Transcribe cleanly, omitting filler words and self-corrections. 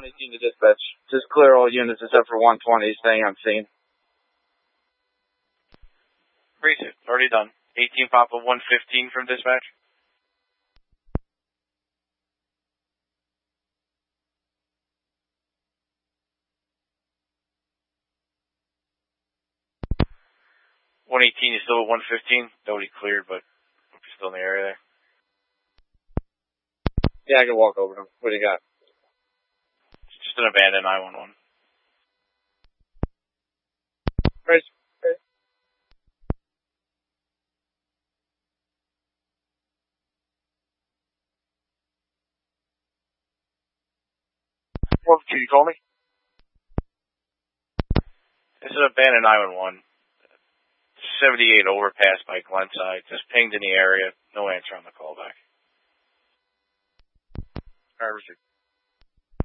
118 to dispatch. Just clear all units except for 120 staying on scene. Appreciate it. Already done. 18 Papa 115 from dispatch. You still at 115? Nobody cleared, but hope you're still in the area there. Yeah, I can walk over to him. What do you got? It's just an abandoned 911. Right. 115, you call me? This is an abandoned 911. 78 overpass by Glenside. Just pinged in the area. No answer on the callback. All right, Richard.